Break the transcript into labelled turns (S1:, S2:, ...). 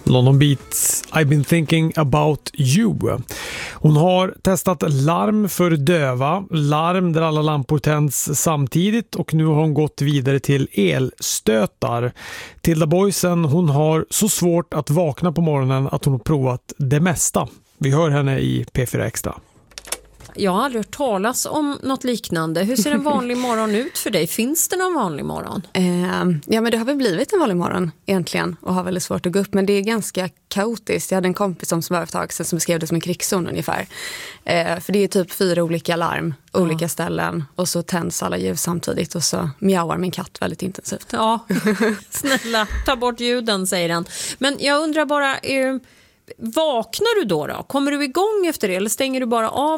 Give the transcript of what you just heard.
S1: London Beat, I've been thinking about you. Hon har testat larm för döva, larm där alla lampor tänds samtidigt, och nu har hon gått vidare till elstötar. Tilda Boysen, hon har så svårt att vakna på morgonen att hon har provat det mesta. Vi hör henne i P4 Extra.
S2: Jag har aldrig hört talas om något liknande. Hur ser en vanlig morgon ut för dig? Finns det någon vanlig morgon?
S3: Ja, men det har väl blivit en vanlig morgon egentligen och har väldigt svårt att gå upp. Men det är ganska kaotiskt. Jag hade en kompis som var ett tag sedan som beskrev det som en krigszon ungefär. För det är typ 4 olika larm, olika ställen, och så tänds alla ljus samtidigt och så mjauar min katt väldigt intensivt.
S2: Ja, snälla, ta bort ljuden, säger han. Men jag undrar bara, vaknar du då? Kommer du igång efter det eller stänger du bara av